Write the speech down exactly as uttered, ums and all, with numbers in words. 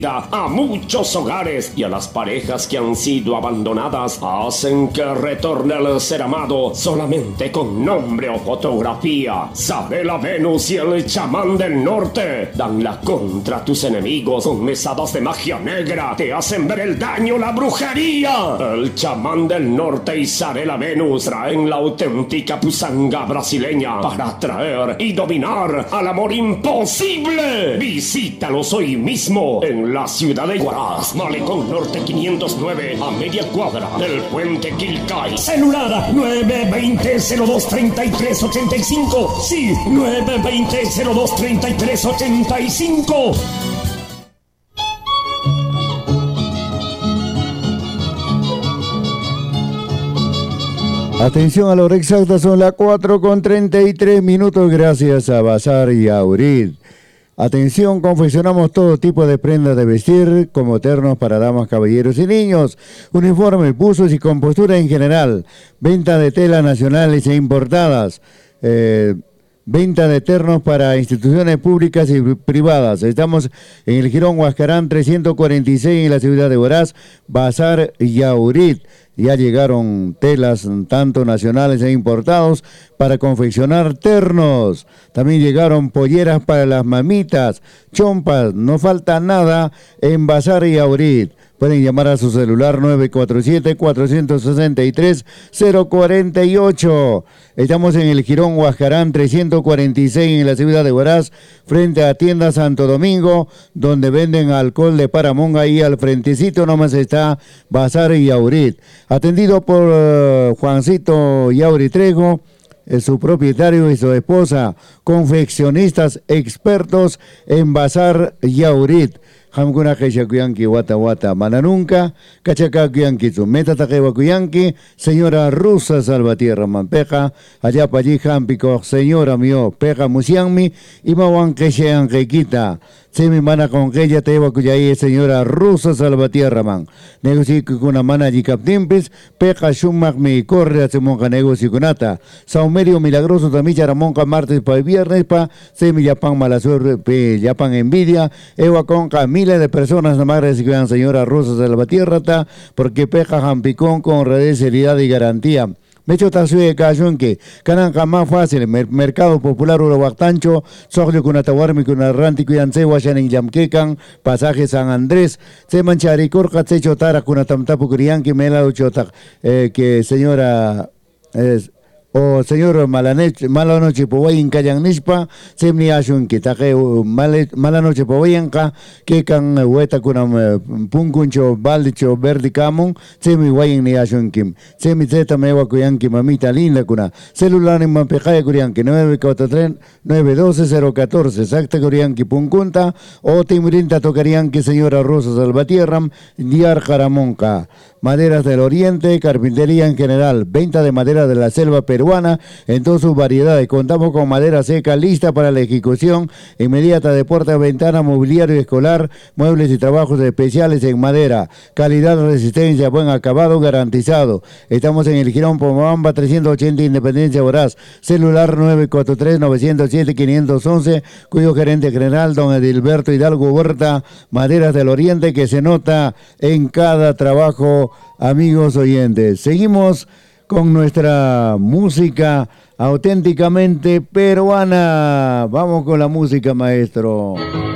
A muchos hogares y a las parejas que han sido abandonadas hacen que retorne al ser amado solamente con nombre o fotografía. Sabela Venus y el chamán del norte dan la contra a tus enemigos con mesadas de magia negra. Te hacen ver el daño, la brujería. El chamán del norte y Sabela Venus traen la auténtica pusanga brasileña para atraer y dominar al amor imposible. Visítalos hoy mismo en la ciudad de Huaraz, Malecón Norte quinientos nueve, a media cuadra del puente Quilcay. Celular nueve veinte cero dos treinta y tres ochenta y cinco. Sí, nueve veinte cero dos treinta y tres ochenta y cinco. Atención, a la hora exacta son las cuatro con treinta y tres minutos gracias a Bazar y Aurid. Atención, confeccionamos todo tipo de prendas de vestir, como ternos para damas, caballeros y niños, uniformes, buzos y compostura en general, venta de telas nacionales e importadas, eh, venta de ternos para instituciones públicas y privadas. Estamos en el Jirón Huascarán trescientos cuarenta y seis en la ciudad de Huaraz, Bazar y Aurid. Ya llegaron telas tanto nacionales e importados para confeccionar ternos. También llegaron polleras para las mamitas, chompas, no falta nada en Bazar y Aurid. Pueden llamar a su celular nueve cuatro siete, cuatro seis tres, cero cuatro ocho. Estamos en el Jirón Huascarán trescientos cuarenta y seis en la ciudad de Huaraz, frente a Tienda Santo Domingo, donde venden alcohol de Paramonga, y al frentecito nomás está Bazar y Aurid. Atendido por uh, Juancito Yauri Trejo, eh, su propietario y su esposa, confeccionistas expertos en Bazar y Aurid. Hamkuna Keisha Kuyanki Wata Wata Mananunca, Cachaca Kuyanki Meta Takewa Kuyanki, señora Rusa Salvatierra Mampeja, allá pa allí Hampico, señora mío, Peja Musianmi, y Mawan Keisha Angequita, Semi Mana con Keya Tewa Kuyaí, señora Rusa Salvatierra Man, negoci kuna mana allí Captimpis, Peja Shumak mi corre a Semonca negoci kunata, Saumerio Milagroso Tamicha Ramonca martes pa viernes pa, Semi Yapan Malasuer, Yapan Envidia, Ewa con Camila. Miles de personas nomás reciben señora Rosa Salvatierra, porque peja Jampicón con redes, seriedad y garantía. Me hecho tasue cayó que cananca más fácil, mercado popular Uruguactancho, Soglio con Atahuarmi con Arranti Cuyanse, Huachan en Yamquecan, pasaje San Andrés, se mancharicor, se chotara con Atamtapu Crianqui, Mela Chota, eh, que señora es. O señor Malanoche, Malanoche Powayin Kayan Nispa, Semni Ashun Kitake, Malanoche Powayanka, que can Hueta Kunam Punkuncho, Baldicho, Verdi Camon, Semi Wayin ni Ashun Kim, Semi Zeta Mewa Kuyanki, Mamita Linda Kuna, celular en Mampejaya Kurianki, nueve cuatro tres, nueve uno dos, cero uno cuatro, exacta Kurianki Punkunta, o Timrinta Tocarianki, señora Rosa Salvatierram, Diar Jaramonca. Maderas del Oriente, carpintería en general, venta de madera de la selva peruana en todas sus variedades. Contamos con madera seca lista para la ejecución inmediata de puerta, ventana, mobiliario escolar, muebles y trabajos especiales en madera. Calidad, resistencia, buen acabado garantizado. Estamos en el Jirón Pomabamba trescientos ochenta, Independencia Huaraz. Celular nueve cuatro tres, nueve cero siete, cinco uno uno, cuyo gerente general, don Edilberto Hidalgo Huerta. Maderas del Oriente, que se nota en cada trabajo. Amigos oyentes, seguimos con nuestra música auténticamente peruana. Vamos con la música, maestro.